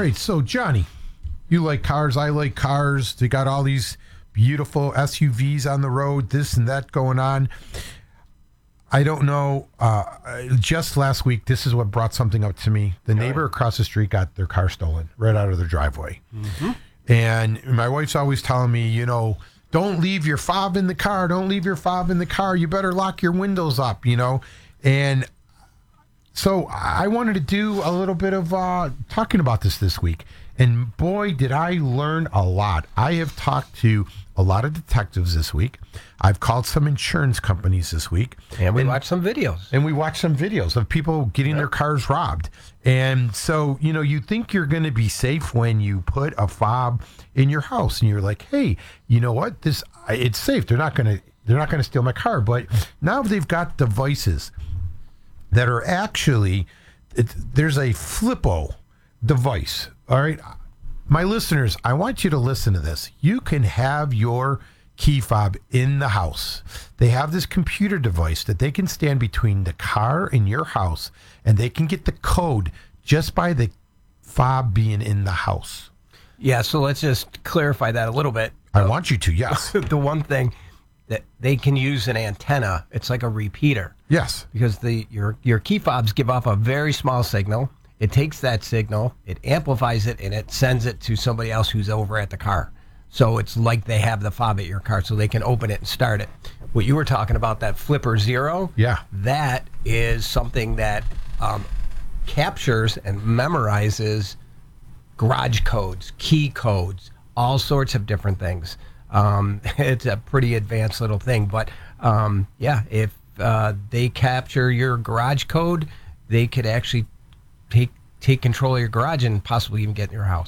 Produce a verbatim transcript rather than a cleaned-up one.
right, so Johnny, you like cars, I like cars. They got all these beautiful S U Vs on the road, this and that going on. I don't know. Uh, just last week, this is what brought something up to me. The neighbor across the street got their car stolen right out of their driveway. Mm-hmm. And my wife's always telling me, you know, don't leave your fob in the car. Don't leave your fob in the car. You better lock your windows up, you know. And so I wanted to do a little bit of uh, talking about this this week. And boy, did I learn a lot. I have talked to a lot of detectives this week. I've called some insurance companies this week. And we and, watched some videos. And we watched some videos of people getting yep. their cars robbed. And so, you know, you think you're going to be safe when you put a fob in your house and you're like, hey, you know what? This it's safe. They're not going to they're not going to steal my car. But now they've got devices that are actually it, there's a Flippo device. All right. My listeners, I want you to listen to this. You can have your key fob in the house. They have this computer device that they can stand between the car and your house, and they can get the code just by the fob being in the house. Yeah, so let's just clarify that a little bit. I uh, want you to, yes. The one thing that they can use an antenna, it's like a repeater. Yes. Because the your your key fobs give off a very small signal. It takes that signal, it amplifies it, and it sends it to somebody else who's over at the car. So it's like they have the fob at your car, so they can open it and start it. What you were talking about, that Flipper Zero, yeah, that is something that um, captures and memorizes garage codes, key codes, all sorts of different things. Um, it's a pretty advanced little thing, but um, yeah, if uh, they capture your garage code, they could actually take take control of your garage and possibly even get in your house.